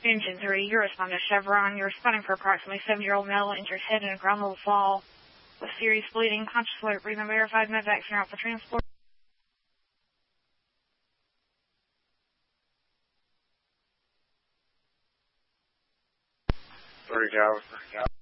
Engine 3, you're responding to Chevron. You're responding for approximately 7-year-old male injured head in a ground level fall with serious bleeding, conscious alert, breathing verified, medevac out for transport. Three Tower.